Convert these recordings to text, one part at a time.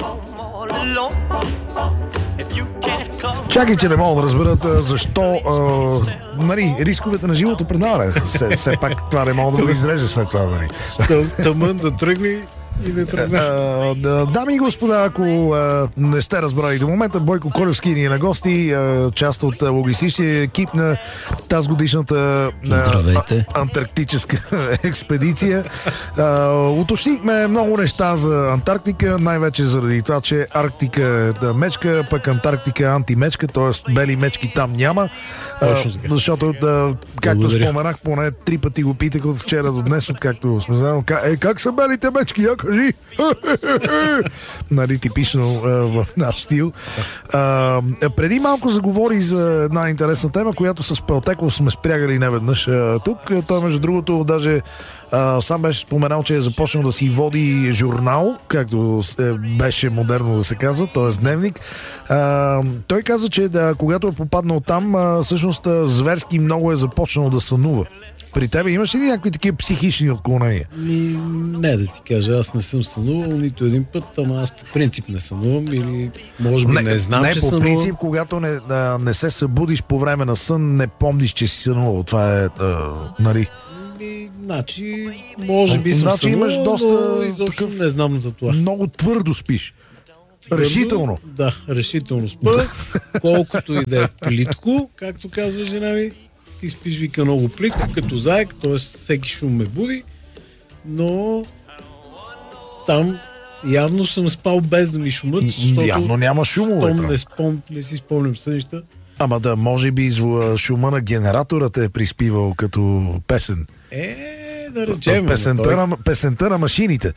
Чакай, че не мога да разберат защо рисковете на живота предаване. Все пак това не мога да го изрежа след това. Тъмън да тръгне и не тръгне. Дами и господа, ако не сте разбрали до момента, Бойко Колевски ни е на гости, част от логистичния екип на тази годишната антарктическа експедиция. Уточнихме много неща за Антарктика, най-вече заради това, че Арктика е мечка, пък Антарктика е антимечка, т.е. бели мечки там няма. Защото, както споменах, поне 3 пъти го питах от вчера до днес, откакто сме знаем, как са белите мечки, я кажи! Нали, типично в наш стил. Преди малко заговори за една интересна тема, която с Пелтеков сме спрягали неведнъж тук. Той, между другото, даже сам беше споменал, че е започнал да си води журнал, както беше модерно да се казва, т.е. дневник. Той каза, че когато е попаднал там, всъщност зверски много е започнал да сънува. При тебе имаш ли някакви такива психични отклонения? Не, да ти кажа, аз не съм сънувал нито един път, ама аз по принцип не сънувам или може би не знам, че сънувам. Не, по принцип, когато не се събудиш по време на сън, не помниш, че си сънувал. Това е, нали... Значи, може би съм сънувал, имаш доста изобщо не знам за това. Много твърдо спиш. Решително. Да, решително спа. Колкото и да е плитко, както казва жена ми, ти спиш, вика, много плитко, като заек, т.е. всеки шум ме буди, но там явно съм спал без да ми шумът, защото явно няма шумове. Не си спомням сънища. Ама да, може би шума на генератора те е приспивал като песен. Да речем. Песента на машините.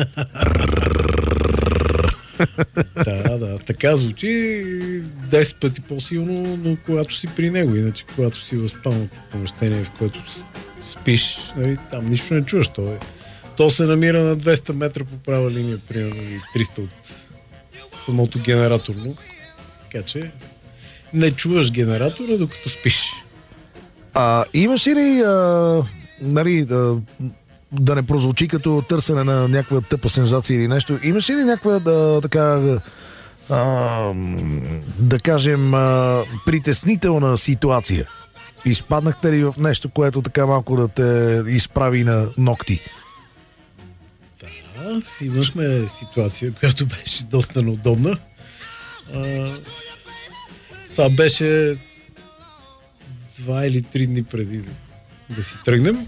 Да, така звучи 10 пъти по-силно, но когато си при него, иначе когато си в спално помещение, в което спиш, там нищо не чуваш. То се намира на 200 метра по права линия, примерно, и 300 от самото генераторно. Така че не чуваш генератора, докато спиш. Имаш ли да не прозвучи като търсене на някаква тъпа сензация или нещо, имаш ли някаква да кажем притеснителна ситуация? Изпаднахте ли в нещо, което така малко да те изправи на ногти? Да, имахме ситуация, която беше доста неудобна. Това беше 2 или 3 дни преди да си тръгнем.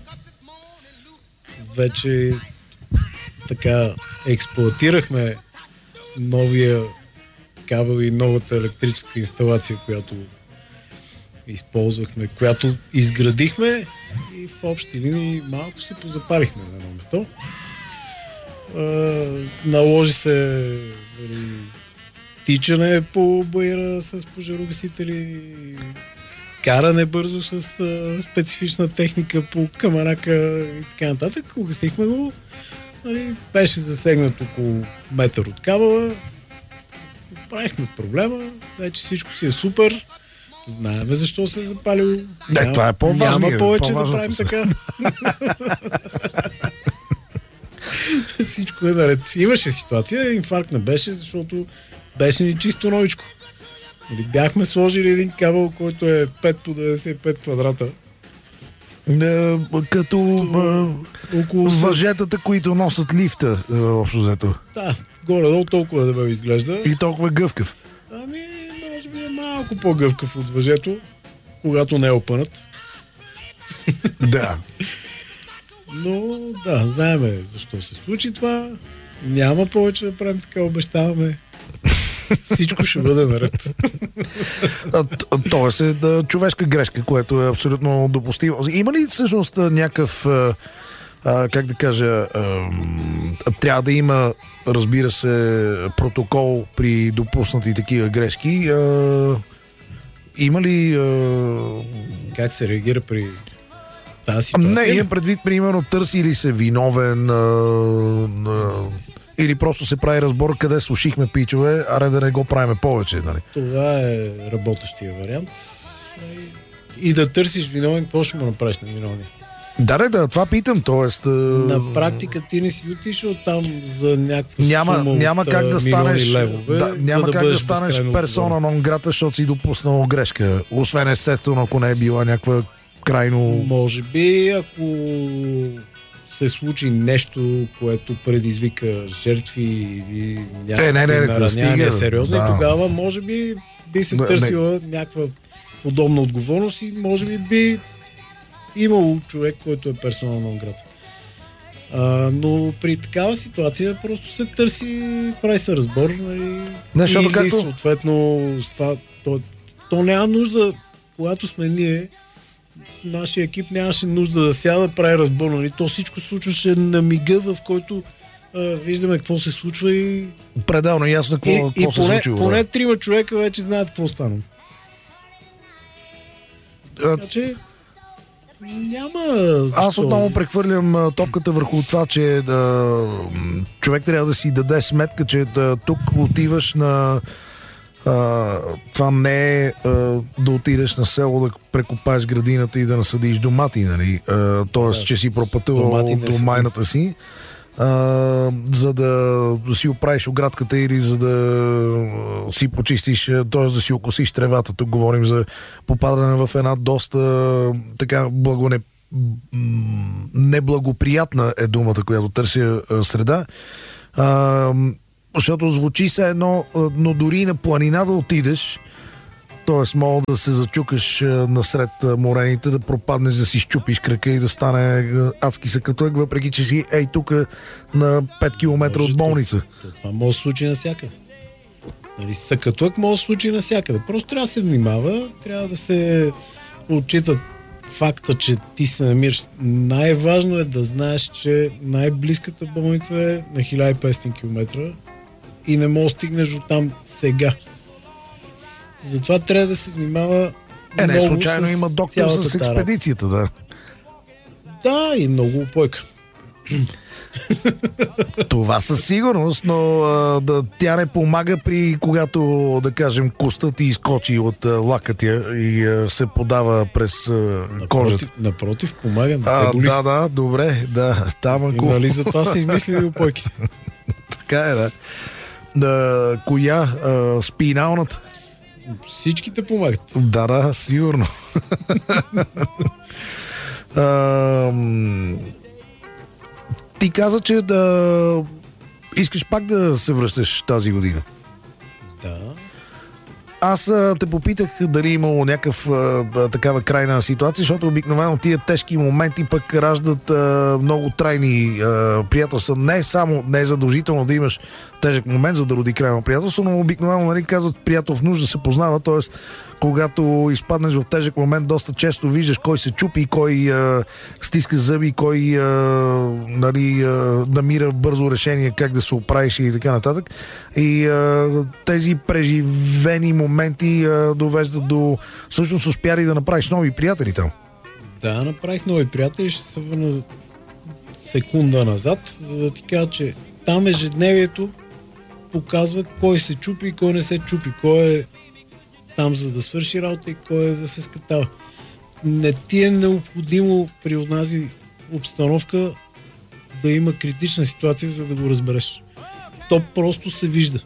Вече така експлоатирахме новия кабел и новата електрическа инсталация, която използвахме, която изградихме и в общи линии малко се позапарихме на едно место. Наложи се тичане по баира с пожарогасители, каране бързо с специфична техника по камарака и така нататък. Угасихме го. Беше засегнат около метър от кабела. Правихме проблема. Вече всичко си е супер. Знаеме защо се е запалил. Това е по-важно. Няма повече да правим така. Всичко е наред. Имаше ситуация, инфаркт не беше, защото беше ни чисто новичко. Бяхме сложили един кабел, който е 5 по 95 квадрата. Като около въжетата, които носят лифта, общо взето. Да, горе-долу толкова да ме изглежда. И толкова гъвкав. Може би е малко по-гъвкав от въжето, когато не е опънат. Да. Но да, знаеме защо се случи това. Няма повече да правим така, обещаваме. Всичко ще бъде наред. Тоест е човешка грешка, което е абсолютно допустимо. Има ли всъщност някакъв, как да кажа, трябва да има, разбира се, протокол при допуснати такива грешки? Има ли... Как се реагира при тази ситуация? Не, имам предвид, примерно, търси ли се виновен... Или просто се прави разбор къде слушихме пичове, аре да не го правиме повече. Нали? Това е работещия вариант. И да търсиш виновен, какво ще му направиш на виновни? Да, това питам, т.е. На практика ти не си отишъл там за някаква няма от как да станеш, левове, няма как да станеш персона нон грата, защото си допуснал грешка. Освен естествено, ако не е била някаква крайно... Може би, ако се случи нещо, което предизвика жертви или някакви нараняния сериозни, тогава може би се търсила някаква подобна отговорност и може би имало човек, който е персона нон грата. Но при такава ситуация просто се търси, прави се разбор, нали, или съответно то няма нужда, когато сме ние, нашия екип нямаше нужда да сяда, прави разбор, нали, то всичко случваше на мига, в който виждаме какво се случва и... Пределно ясно какво се случва. Поне 3 човека вече знаят какво стана. Значи... Няма. Аз отново прехвърлям топката върху това, че човек трябва да си даде сметка, че тук отиваш на това не е да отидеш на село да прекопаеш градината и да насадиш домати, нали? Тоест, че си пропътувал от майната си, за да си оправиш оградката или за да си почистиш, т.е. да си окосиш тревата. Тук говорим за попадане в една доста така неблагоприятна е думата, която търся среда. Защото звучи се едно, но дори на планина да отидеш, т.е. мога да се зачукаш насред морените, да пропаднеш, да си щупиш крака и да стане адски съкатък, въпреки че си тук на 5 км от болница. Това може да се случи навсякъде. Нали, съкатък може да се случи навсякъде. Просто трябва да се внимава, трябва да се отчита факта, че ти се намираш. Най-важно е да знаеш, че най-близката болница е на 1500 км и не можеш да стигнеш до там сега. Затова трябва да се внимава. Не случайно има доктор с експедицията, да. Да, и много упойка. Това със сигурност, но тя не помага при когато, да кажем, костът ти изкочи от лакътя и се подава през кожата. Напротив, помага. Да, добре, да. Нали за това са измислили упойките. Така е, да. Коя? Спиналната? Всичките помагат. Да, сигурно. Ти каза, че искаш пак да се връщаш тази година. Да. Аз те попитах дали имало някакъв такава крайна ситуация, защото обикновено тия тежки моменти пък раждат много трайни приятелства. Не е задължително да имаш тежък момент, за да роди крайно приятелство, но обикновено, нали, казват, приятел в нужда се познава, т.е. когато изпаднеш в тежък момент, доста често виждаш кой се чупи, кой стиска зъби, кой намира бързо решение как да се оправиш и така нататък. И тези преживени моменти довеждат до... Всъщност успя ли да направиш нови приятели там? Да, направих нови приятели. Ще се върна секунда назад, за да ти кажа, че там ежедневието показва кой се чупи и кой не се чупи. Кой е там за да свърши работа и кой е да се скатава. Не ти е необходимо при онази обстановка да има критична ситуация, за да го разбереш. То просто се вижда.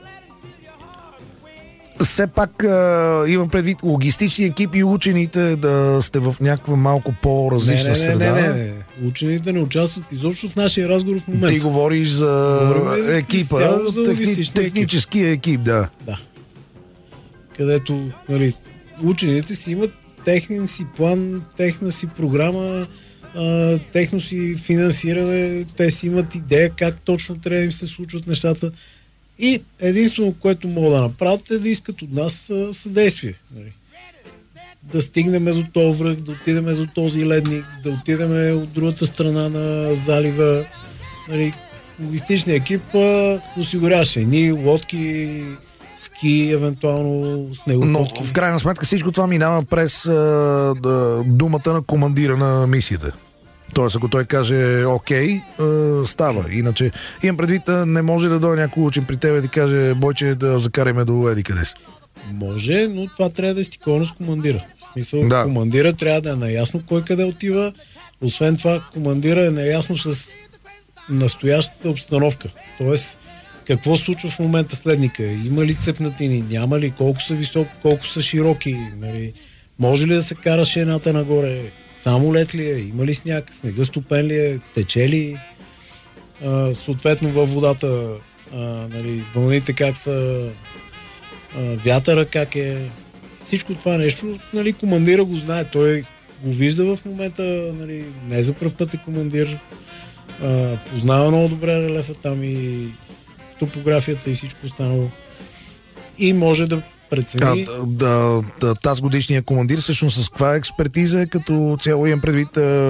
Все пак имам предвид логистични екипи и учените да сте в някаква малко по-различна среда. Не. Учените не участват изобщо в нашия разговор в момента. Ти говориш за екипа, техническия екип, да. Да. Където, нали, учените си имат техния си план, техна си програма, техно си финансиране, те си имат идея как точно трябва да им се случват нещата. И единствено, което могат да направят, е да искат от нас съдействие. Нали. Да стигнем до този връх, да отидем до този ледник, да отидем от другата страна на залива. Нали, логистичният екип осигуряваше едни лодки, ски, евентуално снегоходки. Но в крайна сметка всичко това минава през думата на командира на мисията. Тоест, ако той каже окей, става. Иначе, имам предвид, не може да дойде някой учен при тебе и да каже, Бойче, да закараме до еди къде си. Може, но това трябва да е стиковано с командира. В смисъл, да. Командира трябва да е наясно кой къде отива Освен това, командира е наясно с настоящата обстановка. Тоест, какво случва в момента следника? Има ли цепнатини? Няма ли? Колко са високи? Колко са широки? Нали? Може ли да се кара шейната нагоре? Само лед ли е? Има ли сняг? Снега стопен ли е? Тече ли? Съответно във водата нали, вълните как са, вятъра как е. Всичко това нещо, нали, командира го знае. Той го вижда в момента, нали, не за пръв път е командир. Познава много добре релефа там и топографията и всичко останало. И може да прецени. Тази годишния командир всъщност с каква експертиза е като цяло имам предвид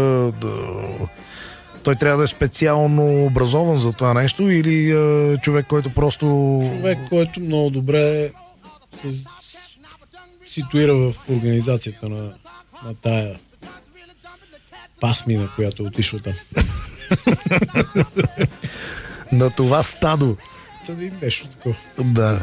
той трябва да е специално образован за това нещо или човек, който просто... Човек, който много добре се ситуира в организацията на тая пасмина, която е отишла там. На това стадо. Нещо такова. Да.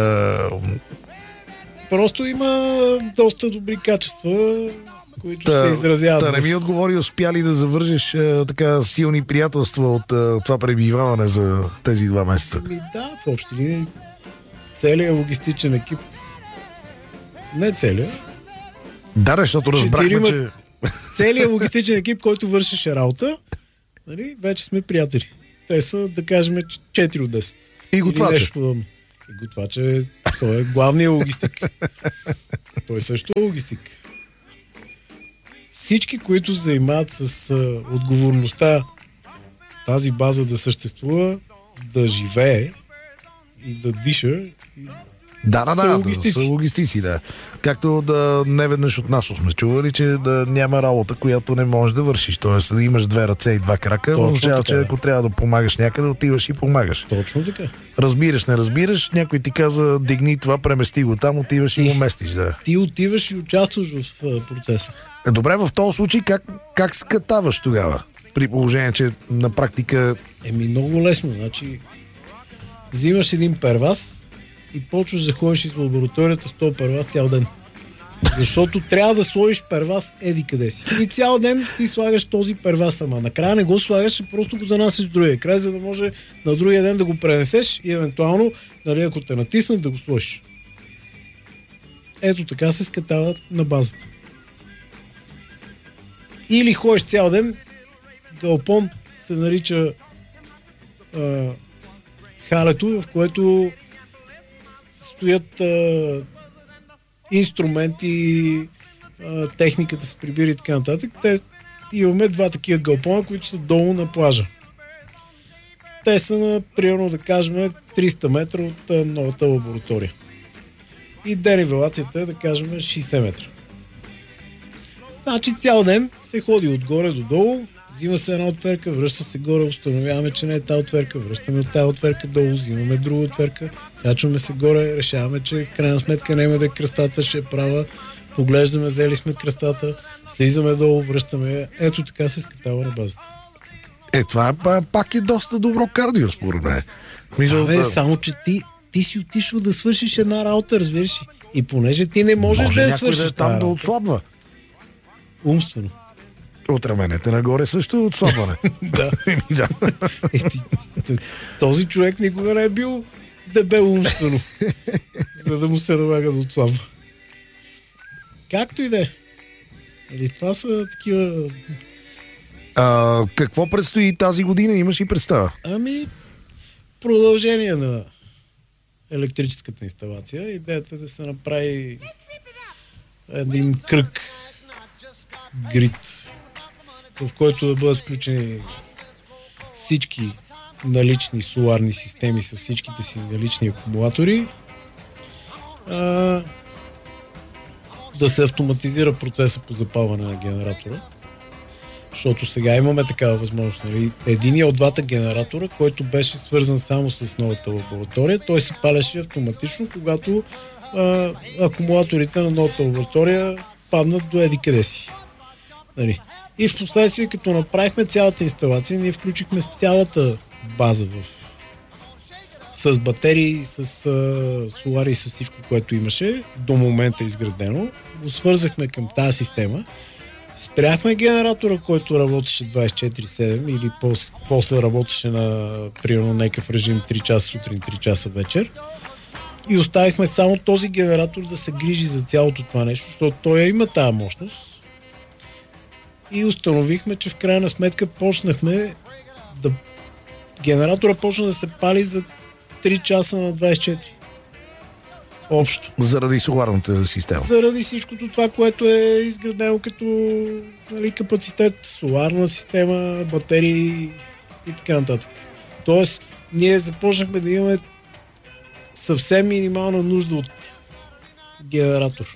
Просто има доста добри качества, които се изразяват. Да, не ми отговори, успя ли да завържеш така силни приятелства от това пребиваване за тези 2 месеца? Да, в общи линии целият логистичен екип. Не целият. Да, защото разбрахме, че... Целият логистичен екип, който вършеше работа, нали, вече сме приятели. Те са, да кажем, 4 от 10. И готвача. И готвача, той е главният логистик. Той също е логистик. Всички, които се занимават с отговорността тази база да съществува, да живее и да диша. Да, са логистици, да. Както да не веднъж от нас сме чували, че да няма работа, която не можеш да вършиш. Тоест да имаш 2 ръце и 2 крака, означава, че ако трябва да помагаш някъде, отиваш и помагаш. Точно така. Разбираш, не разбираш, някой ти каза, дигни това, премести го там, отиваш и го местиш, да. Ти отиваш и участваш в процеса. Добре, в този случай как скатаваш тогава? При положение, че на практика... Много лесно. Значи, взимаш един перваз и почваш да ходиш из лабораторията с този перваз цял ден. Защото трябва да сложиш перваз еди къде си. И цял ден ти слагаш този перваз сама. Накрая не го слагаш, просто го занасяш в другия край, за да може на другия ден да го пренесеш и евентуално, нали, ако те натиснат, да го сложиш. Ето така се скатават на базата. Или ходиш цял ден, галпон се нарича халето, в което стоят инструменти, техниката с прибири и така нататък. Имаме 2 такива галпона, които са долу на плажа. Те са на, примерно да кажем, 300 метра от новата лаборатория. И денивелацията е, да кажем, 60 метра. Значи цял ден се ходи отгоре до долу, взима се една отверка, връща се горе, установяваме, че не е тази отверка, връщаме от тази отверка долу, взимаме друга отверка, качваме се горе, решаваме, че в крайна сметка няма да е кръстата, ще е права, поглеждаме, взели сме кръстата, слизаме долу, връщаме. Ето така се скатава на базата. Това пак е доста добро кардио, според мен. Само че ти си отишъл да свършиш една работа, разбираш. И понеже ти не можеш да я свършиш да там да отслабва. Умствено. От раменете нагоре също е отслабване. Да. Този човек никога не е бил дебел умствено, за да му се налага да отслабва. Както и да е. Това са такива... Какво предстои тази година? Имаш и представа? Продължение на електрическата инсталация. Идеята е да се направи един кръг грид, в който да бъдат включени всички налични соларни системи с всичките си налични акумулатори, да се автоматизира процеса по запалване на генератора, защото сега имаме такава възможност. Единият от 2 генератора, който беше свързан само с новата лаборатория, той се палеше автоматично, когато акумулаторите на новата лаборатория паднат до еди къде си. И в последствие, като направихме цялата инсталация, ние включихме цялата база с батерии, с солари, с всичко, което имаше до момента изградено. Го свързахме към тази система Спряхме генератора, който работеше 24/7 или после работеше на примерно някакъв режим 3 часа сутрин, 3 часа вечер. И оставихме само този генератор да се грижи за цялото това нещо, защото той има тази мощност. И установихме, че в крайна сметка генератора почна да се пали за 3 часа на 24. Общо. Заради соларната система. Заради всичкото това, което е изградено като капацитет, соларна система, батерии и така нататък. Тоест, ние започнахме да имаме съвсем минимална нужда от генератор.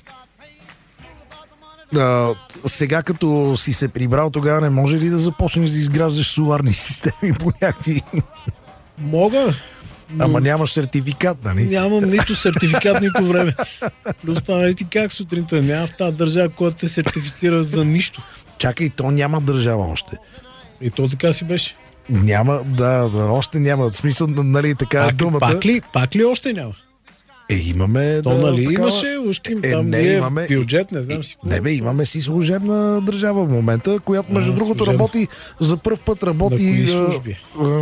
Сега като си се прибрал, тогава не може ли да започнеш да изграждаш соларни системи по някакви... Мога. Ама нямаш сертификат, нали? Нямам нито сертификат, нито време. Плюс това, нали ти как сутринта? Няма в тази държава, която те сертифицира за нищо. Чакай, то няма държава още. И то така си беше. Няма, още няма. В смисъл, нали, така е думата. Пак ли още няма? Имаме... То, нали, имаше, ушким там имаме бюджет, не знам си. Имаме си служебна държава в момента, която, между другото, работи за пръв път, работи... На кои служби?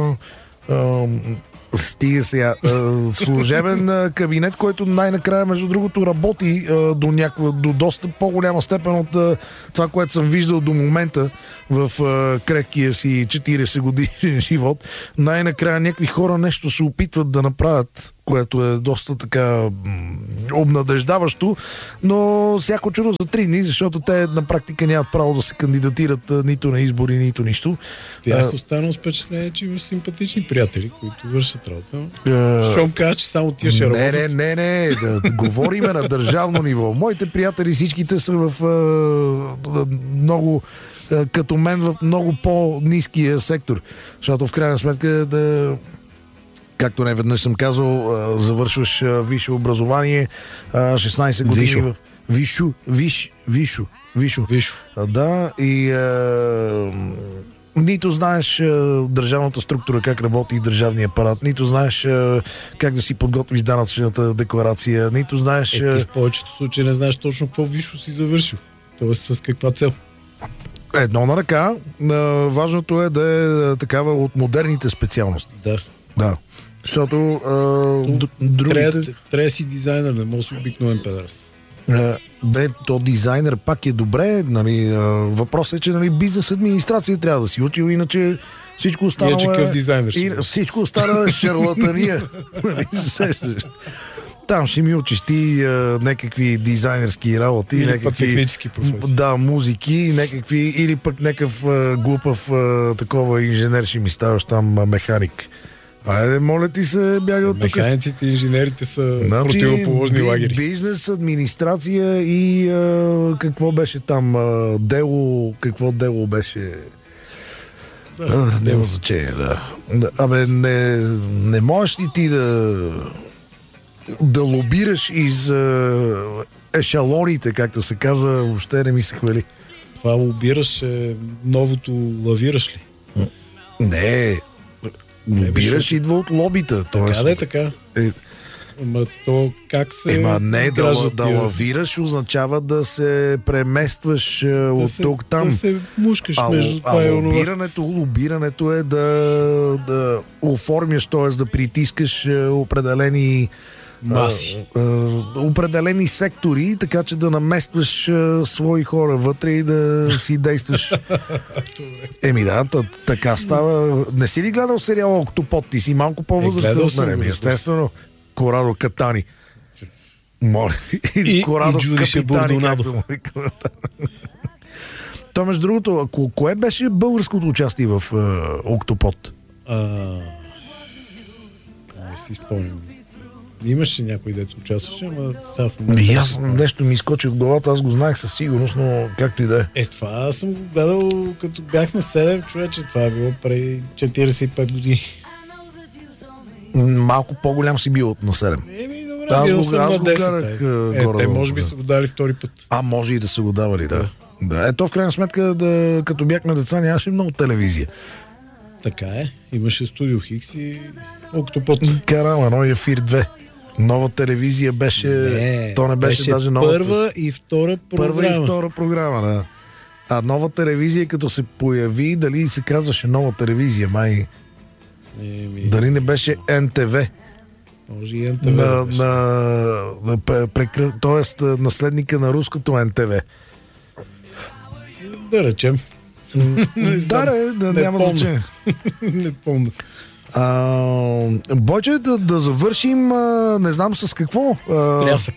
Стига сега. Служебен кабинет, който най-накрая, между другото, работи до доста по-голяма степен от това, което съм виждал до момента в крехкия си 40 годишен живот. Най-накрая някакви хора нещо се опитват да направят, което е доста така обнадеждаващо, но всяко чудо за 3 дни, защото те на практика нямат право да се кандидатират нито на избори, нито нищо. Бях останал с впечатление, че имаш симпатични приятели, които вършат работа. Щом кажа, че само тия ще работят. Не, да говориме на държавно ниво. Моите приятели, всичките са в много, като мен, в много по-ниския сектор. Защото в крайна сметка както не веднъж съм казал, завършваш висше образование, 16 години Висшо. Да, и нито знаеш държавната структура, как работи и държавния апарат, нито знаеш как да си подготвиш данъчната декларация, нито знаеш... Ти в повечето случаи не знаеш точно какво висшо си завършил. Тоест с каква цел. Едно на ръка. Важното е да е такава от модерните специалности. Да. Защото другите... Трябва да си дизайнер, не може да си обикновен педарас. То дизайнер пак е добре, нали, въпросът е, че, нали, бизнес администрация трябва да си учил, иначе всичко останало всичко останало е шарлатания. Там ще ми учиш ти някакви дизайнерски работи, или някакви технически професии. Да, музики, някакви, или пък някакъв глупав такова инженер ще ми ставаш там механик. Айде, моля ти се, бяга от тук. Механиците и инженерите са противоположни лагери. Бизнес, администрация и какво беше там? Какво дело беше? Няма значение, да. Абе, не можеш ли ти да лобираш из ешалоните, както се казва, въобще не ми се хвали. Това лобираш новото лавираш ли? Не, лобираш идва от лобита. Така да е така. Ама то как се... не, да лавираш означава да се преместваш от тук там. Да се мушкаш между това и онова. Лобирането е да оформяш, т.е. да притискаш определени маси. Определени сектори, така че да наместваш свои хора вътре и да си действаш. Така става. Не си ли гледал сериала Октопод? Ти си малко по-възрастен от мен. Естествено. Корадо Катани. И Корадо Капитани. То, между другото, кое беше българското участие в Октопод? Не си спомням. Имаше някой, дето участваше, ама сега в момента... Аз нещо ми изкочи от главата, аз го знаех със сигурност, но както и да е. Това съм го гледал като бях на 7, човече, това е било преди 45 години. Малко по-голям си бил от на 7. Добре, аз го гледах горе. Те може би са го дали втори път. Може и да са го давали, да. Ето в крайна сметка, като бяхме деца, нямаше много телевизия. Така е. Имаше Студио Хикс и Октопод. Карама, и Ефир 2. Нова телевизия беше... То не беше даже нова. Първа и втора програма, да. А нова телевизия, като се появи, дали се казваше нова телевизия, май? Дали не беше НТВ? Може и НТВ. Тоест, наследника на руското НТВ. Да речем. Няма значение. Не помня. Бойче, да завършим, не знам с какво. С трясък.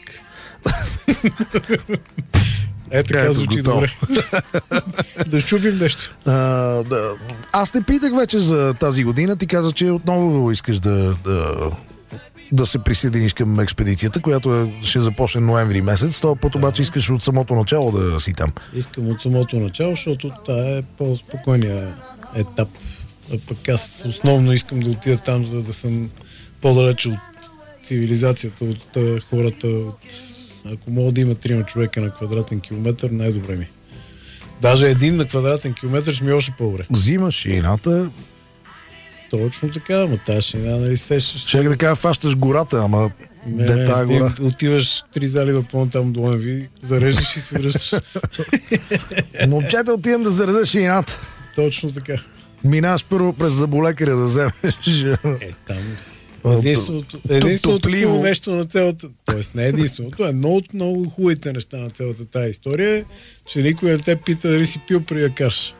Така звучи добре. Да щупим нещо. Аз те питах вече за тази година. Ти каза, че отново искаш да се присъединиш към експедицията, която ще започне ноември месец. Това път обаче искаш от самото начало да си там. Искам от самото начало, защото това е по-спокойния етап. А пък аз основно искам да отида там, за да съм по-далече от цивилизацията, от хората. Ако мога да има 3 човека на квадратен километър, най-добре ми. Даже един на квадратен километър ще ми е още по-добре. Взимаш шината. Точно така, ама тази шина, нали сещаш? Ще да кажа, фащаш гората, ама де тая гора? Отиваш 3 залива по-там до МВ, зареждаш и се връщаш. Момчета, отивам да заредаш шината. Точно така. Минаш първо през заболекаря да вземеш. Там... Единственото хубаво нещо на цялата... Тоест не единственото, едно от много хубавите неща на цялата тази история е, че никой не те пита дали си пил при якарш.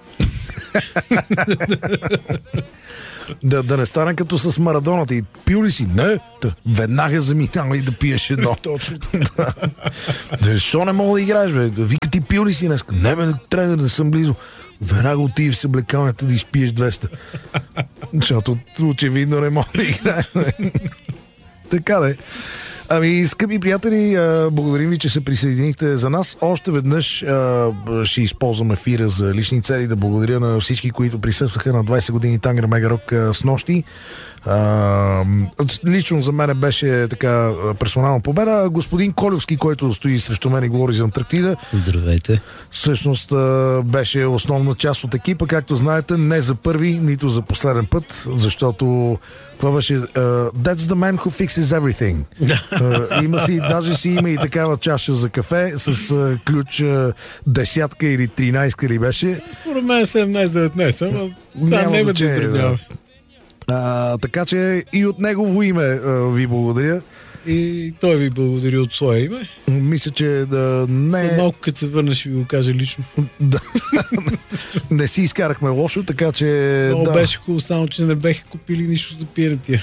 Да не стане като с Марадоната. И пил ли си? Не. Веднага заминава и да пиеш едно. Точно. Защо не мога да играеш, бе? Вика, ти пил ли си днес? Не, бе, тренер, не съм близо. Веднага отиди в съблекалнята да изпиеш 200. Защото очевидно не мога да играе. Така да е. Ами, скъпи приятели, благодарим ви, че се присъединихте за нас. Още веднъж ще използвам ефира за лични цели. Да благодаря на всички, които присъстваха на 20 години Тангра Мегарок с нощи. Лично за мен беше така персонална победа. Господин Колевски, който стои срещу мен и говори за Антарктида. Здравейте. Всъщност беше основна част от екипа, както знаете, не за първи, нито за последен път, защото това беше That's the man who fixes everything. Има си, даже си има и такава чаша за кафе с ключ 10 или 13 ли беше. Според мен 17-19, ама сам не ме да издръгнявам. Така че и от негово име ви благодаря. И той ви благодари от своя име. Мисля, че не... След малко, като се върнеш, ще ви го кажа лично. Да. Не си изкарахме лошо, така че... Много беше хубаво, само че не беха купили нищо за пиенетия.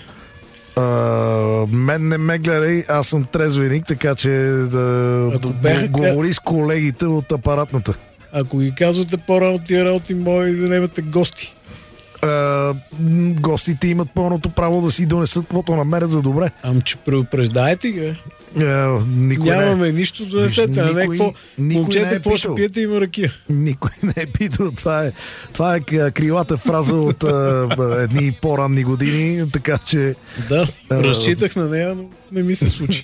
Мен не ме гледай, аз съм трезвеник, така че да говори с колегите от апаратната. Ако ги казвате по-рано тия работи, може да не имате гости. Гостите имат пълното право да си донесат каквото намерят за добре. Ам че предупреждайте ги. Нямаме нищо да донесете. Момчета, какво ще пиете, има ракия. Никой не е питал. Това е крилата фраза от едни по-ранни години, така че... Да, разчитах на нея, но не ми се случи.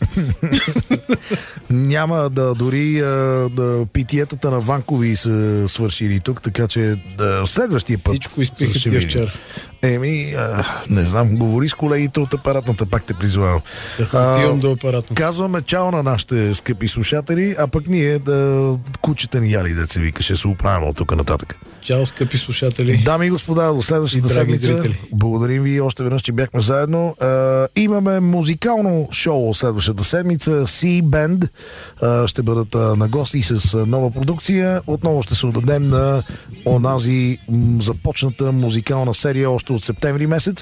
Няма дори питиетата на Ванкови са свършили тук, така че следващия път... Всичко изпиха тия вчера. Не знам, говори с колегите от апаратната, пак те призвавам. Отивам до апаратната. Казваме чао на нашите скъпи слушатели, а пък ние кучета ни яли, да се вика, ще се оправим от тук нататък. Чао, скъпи слушатели. Дами и господа, до следващата седмица. Зрители. Благодарим ви още веднъж, че бяхме заедно. Имаме музикално шоу следващата седмица. Sea Band ще бъдат на гости с нова продукция. Отново ще се отдадем на онази започната музикална серия още от септември месец.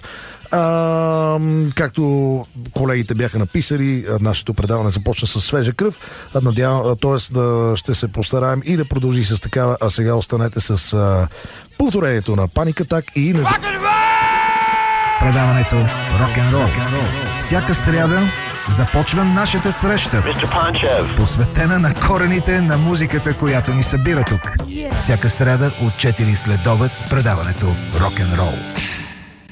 Както колегите бяха написали, нашето предаване започна с свежа кръв. Т.е. ще се постараем и да продължи с такава, а сега останете с повторението на Panic Attack и на... Предаването Рок-н-рол. Всяка сряда започва нашата среща, посветена на корените на музиката, която ни събира тук. Всяка сряда от 4 следобед предаването Рок-н-рол.